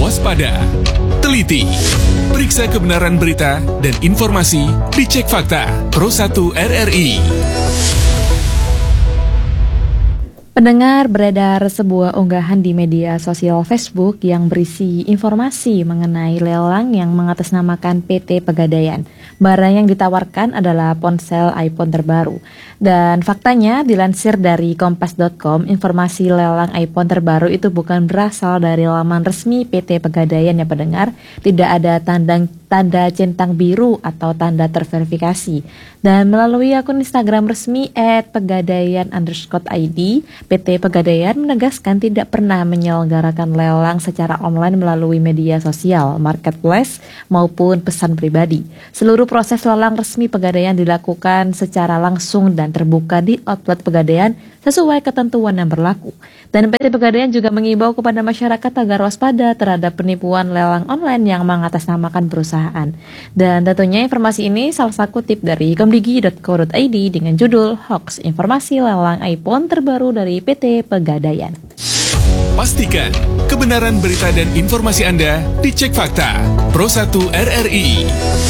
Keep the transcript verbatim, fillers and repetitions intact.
waspada, teliti, periksa kebenaran berita dan informasi, dicek fakta. Pro satu R R I. Pendengar, beredar sebuah unggahan di media sosial Facebook yang berisi informasi mengenai lelang yang mengatasnamakan P T Pegadaian. Barang yang ditawarkan adalah ponsel iPhone terbaru. Dan faktanya, dilansir dari kompas dot com, informasi lelang iPhone terbaru itu bukan berasal dari laman resmi P T Pegadaian ya pendengar. Tidak ada tanda, tanda centang biru atau tanda terverifikasi. Dan melalui akun Instagram resmi at pegadaian underscore id, P T Pegadaian menegaskan tidak pernah menyelenggarakan lelang secara online melalui media sosial, marketplace, maupun pesan pribadi. Seluruh proses lelang resmi Pegadaian dilakukan secara langsung dan terbuka di outlet Pegadaian sesuai ketentuan yang berlaku. Dan P T Pegadaian juga mengimbau kepada masyarakat agar waspada terhadap penipuan lelang online yang mengatasnamakan perusahaan. Dan tentunya informasi ini salah satu kutip dari komdigi dot co dot id dengan judul Hoax Informasi Lelang iPhone Terbaru dari P T Pegadaian. Pastikan kebenaran berita dan informasi Anda dicek fakta. Pro satu R R I.